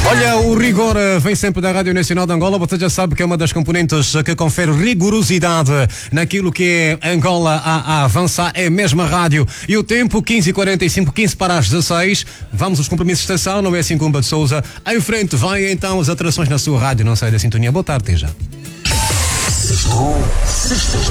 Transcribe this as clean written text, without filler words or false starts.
Olha, o rigor vem sempre da Rádio Nacional de Angola. Você já sabe que é uma das componentes que confere rigorosidade naquilo que é Angola a avançar. É a mesma rádio. E o tempo, 15h45, 15 para as 16. Vamos aos compromissos de estação, não é assim Cumba de Souza. Em frente, vai então as atrações na sua rádio. Não sai da sintonia. Boa tarde, já.